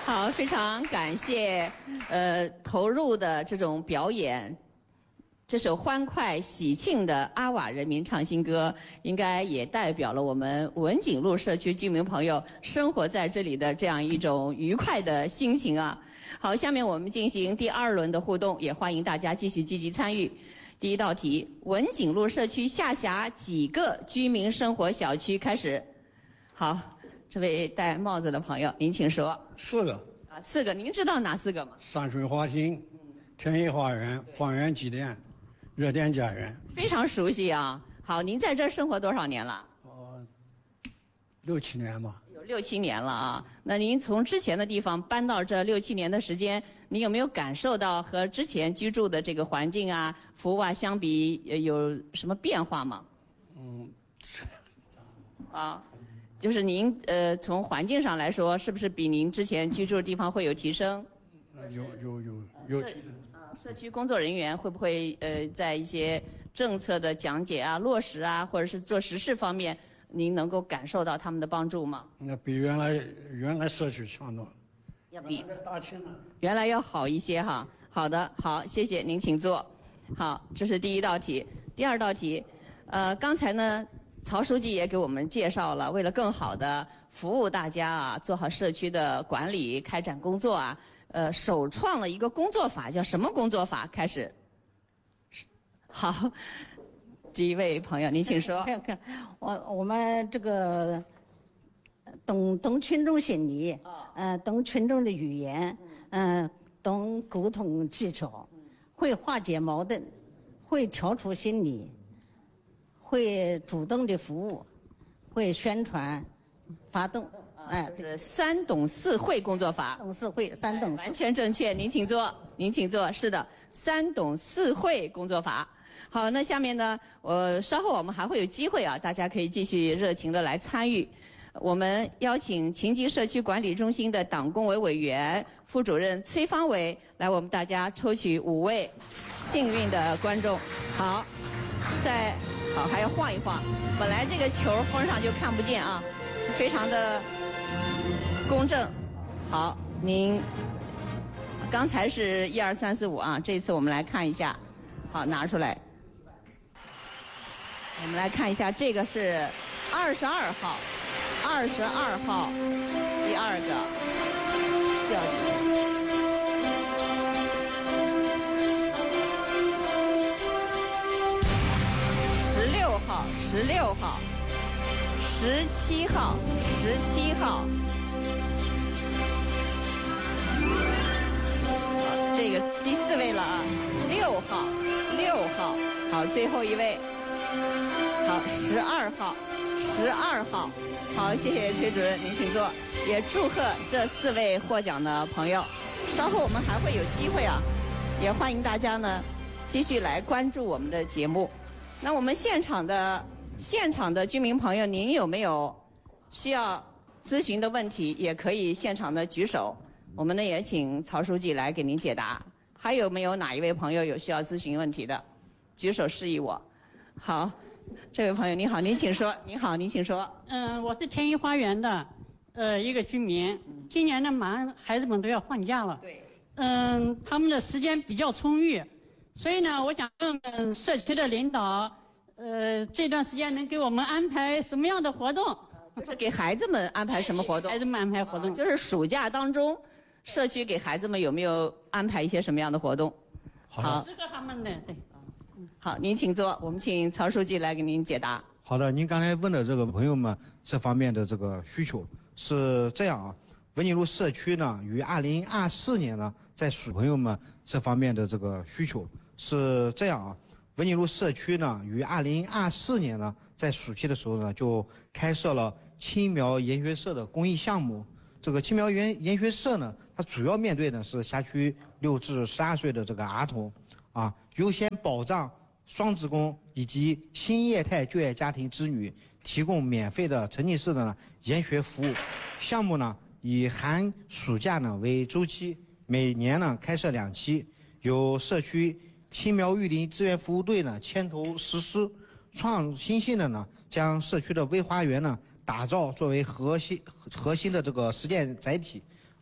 好，非常感谢投入的这种表演。这首欢快喜庆的阿瓦人民唱新歌，应该也代表了我们文景路社区居民朋友生活在这里的这样一种愉快的心情啊。好，下面我们进行第2轮的互动，也欢迎大家继续积极参与。第一道题：文景路社区下辖几个居民生活小区？开始。好，这位戴帽子的朋友，您请说。 4个。 啊，4个，您知道哪4个吗？ 山水花厅、天一花园、方圆机电、热点家园。 非常熟悉啊。好，您在这儿生活多少年了 ？6、7年吧。 有6、7年了啊。那您从之前的地方搬到这6、7年的时间，您有没有感受到和之前居住的这个环境啊、服务啊相比有什么变化吗？啊，就是您从环境上来说，是不是比您之前居住的地方会有提升？ 有提升。 社区工作人员会不会在一些政策的讲解啊、落实啊，或者是做实事方面，您能够感受到他们的帮助吗？ 那比原来社区强多了。 要比原来要好一些哈。好的，好，谢谢您，请坐。好，这是第1道题。第2道题，刚才呢，曹书记也给我们介绍了，为了更好的服务大家啊，做好社区的管理、开展工作啊，首创了一个工作法，叫什么工作法？开始。好，第一位朋友，您请说。 我们这个懂群众心理，懂群众的语言，懂沟通技巧，会化解矛盾，会跳出心理，会主动的服务，会宣传发动。 是3懂4会工作法。 懂4会，3懂4。 完全正确，您请坐，您请坐。是的，3懂4会工作法。好，那下面呢，稍后我们还会有机会啊，大家可以继续热情的来参与。我们邀请秦集社区管理中心的党工委委员、副主任崔方伟来我们大家抽取5位幸运的观众。好，好还要晃一晃，本来这个球风上就看不见啊，非常的公正。好，您刚才是1、2、3、4、5啊，这次我们来看一下。好，拿出来。我们来看一下，这个是22号，22号，第2个叫16号，16号，17号，17号。这个第4位了啊，6号，6号。好，最后一位。好，12号，12号。好，谢谢崔主任，您请坐。也祝贺这4位获奖的朋友。稍后我们还会有机会啊，也欢迎大家呢继续来关注我们的节目。那我们现场的居民朋友，您有没有需要咨询的问题？也可以现场的举手，我们呢也请曹书记来给您解答。还有没有哪一位朋友有需要咨询问题的？举手示意我。好，这位朋友您好，您请说。您好，您请说。 我是天一花园的一个居民。今年呢，马上孩子们都要放假了。 对。 他们的时间比较充裕，所以呢，我想问问社区的领导，这段时间能给我们安排什么样的活动？ 就是给孩子们安排什么活动？ 孩子们安排活动， 就是暑假当中，社区给孩子们有没有安排一些什么样的活动？ 好，适合他们的，对。 好，您请坐，我们请曹书记来给您解答。 好的，您刚才问的这个朋友们这方面的这个需求是这样啊，文景路社区呢于2024年呢，在朋友们这方面的这个需求是这样啊，文景路社区呢于2024年呢，在暑期的时候呢，就开设了青苗研学社的公益项目。这个青苗研学社呢，它主要面对的是辖区6至12岁的这个儿童啊，优先保障双职工以及新业态就业家庭子女提供免费的沉浸式的研学服务。项目呢以寒暑假呢为周期，每年呢开设2期，由社区青苗育林志愿服务队呢牵头实施，创新性的呢将社区的微花园呢打造作为核心的这个实践载体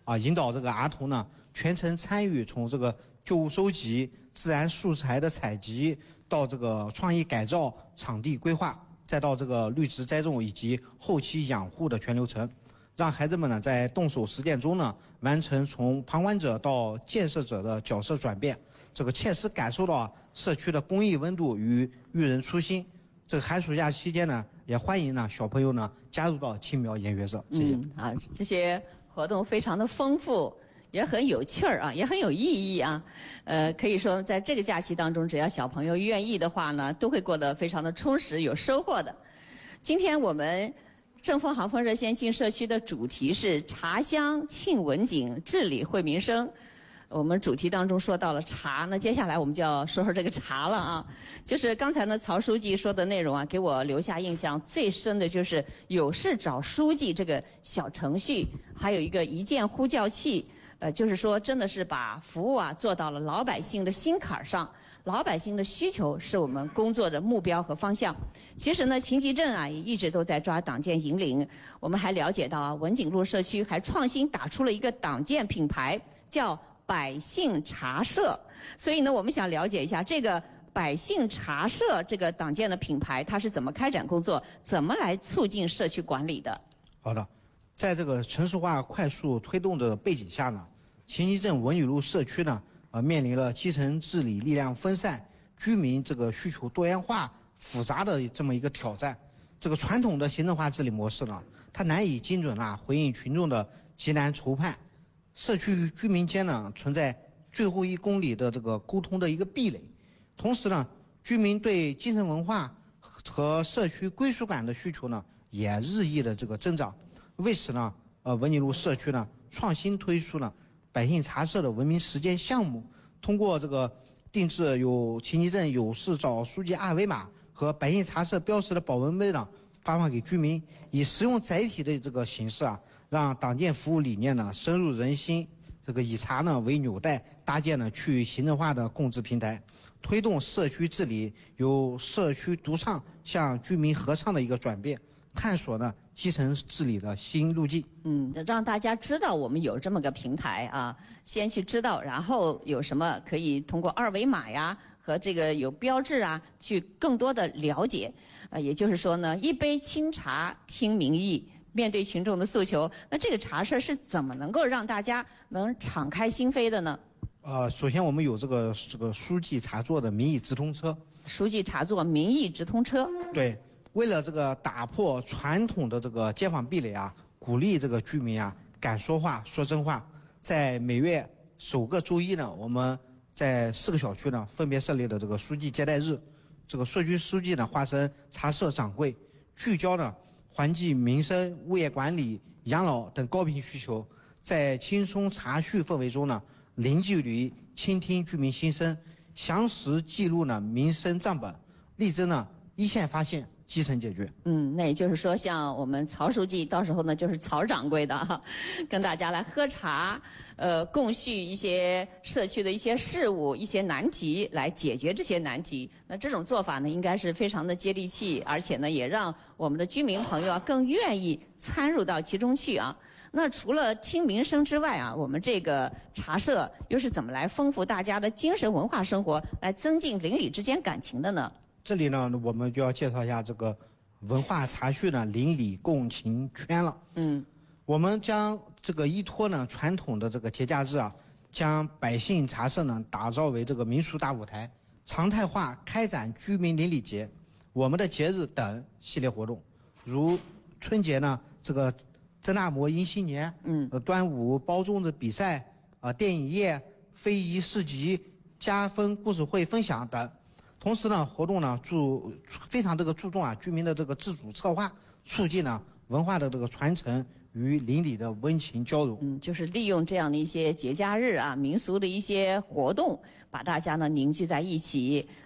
引导这个儿童呢全程参与从这个旧物收集、自然素材的采集，到这个创意改造、场地规划，再到这个绿植栽种以及后期养护的全流程，让孩子们呢在动手实践中呢完成从旁观者到建设者的角色转变，这个切实感受到社区的公益温度与育人初心。这个寒暑假期间呢，也欢迎呢小朋友呢加入到青苗研学社。谢谢。 啊，这些活动非常的丰富，也很有趣儿啊，也很有意义啊。可以说在这个假期当中，只要小朋友愿意的话呢，都会过得非常的充实，有收获的。今天我们正风好风热线进社区的主题是茶香庆文景，治理惠民生。我们主题当中说到了茶，那接下来我们就要说说这个茶了啊。就是刚才呢，曹书记说的内容啊，给我留下印象最深的就是有事找书记这个小程序，还有一个一键呼叫器。就是说，真的是把服务啊做到了老百姓的心坎上，老百姓的需求是我们工作的目标和方向。其实呢，秦集镇啊也一直都在抓党建引领。我们还了解到啊，文景路社区还创新打出了一个党建品牌，叫百姓茶社。所以呢，我们想了解一下这个百姓茶社这个党建的品牌，它是怎么开展工作，怎么来促进社区管理的？ 好的，在这个城市化快速推动的背景下呢，秦集镇文宇路社区呢，面临了基层治理力量分散、居民这个需求多元化、复杂的这么一个挑战。这个传统的行政化治理模式呢，它难以精准回应群众的急难愁盼，社区居民间呢存在最后1公里的这个沟通的一个壁垒。同时呢，居民对精神文化和社区归属感的需求呢，也日益的这个增长。为此呢，文景路社区呢创新推出了百姓茶社的文明实践项目，通过这个定制有秦集镇有事找书记二维码和百姓茶社标识的保温杯呢，发放给居民，以实用载体的这个形式让党建服务理念呢深入人心。这个以茶呢为纽带，搭建了去行政化的共治平台，推动社区治理由社区独唱向居民合唱的一个转变，探索呢基层治理的新路径。 让大家知道我们有这么个平台啊，先去知道，然后有什么可以通过二维码呀和这个有标志啊，去更多的了解。也就是说呢，一杯清茶听民意。面对群众的诉求，那这个茶社是怎么能够让大家能敞开心扉的呢？ 首先我们有这个书记茶座的民意直通车。 书记茶座民意直通车。 对，为了这个打破传统的这个街坊壁垒鼓励这个居民敢说话说真话，在每月首个周一呢，我们在4个小区呢分别设立了这个书记接待日。这个社区书记呢化身茶社掌柜，聚焦呢环境民生、物业管理、养老等高频需求，在轻松茶叙氛围中呢，零距离倾听居民心声，详实记录呢民生账本，力争呢一线发现、基层解决。 那也就是说，像我们曹书记到时候呢，就是曹掌柜的跟大家来喝茶，共叙一些社区的一些事务、一些难题，来解决这些难题。那这种做法呢，应该是非常的接地气，而且呢，也让我们的居民朋友更愿意参入到其中去啊。那除了听民生之外我们这个茶社又是怎么来丰富大家的精神文化生活，来增进邻里之间感情的呢？ 这里呢，我们就要介绍一下这个文化茶叙呢邻里共情圈了。我们将这个依托呢传统的这个节假日将百姓茶社呢打造为这个民俗大舞台，常态化开展居民邻里节、我们的节日等系列活动，如春节呢这个真纳摩迎新年，端午包粽子比赛电影夜、非遗市集、加分故事会分享等。同时呢，活动呢非常注重居民的这个自主策划，促进呢文化的这个传承与邻里的温情交融。 就是利用这样的一些节假日民俗的一些活动，把大家呢凝聚在一起。